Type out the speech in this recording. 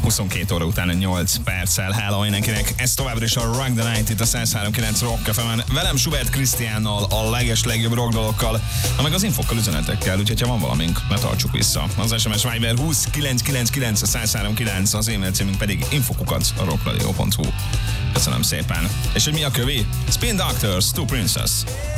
22 óra után 8 perccel. Hello mindenkinek, ez továbbra is a Rock the Night itt a 103.9 Rock FM-en. Velem Schubert Krisztiánnal, a legjobb rock dalokkal, meg az infokkal, üzenetekkel, úgyhogy ha van valamink, ne tartsuk vissza. Az SMS Viber 20999 a 103.9, az e-mail címünk pedig info@rockradio.hu. Köszönöm szépen. És hogy mi a kövi? Spin Doctors, Two Princess.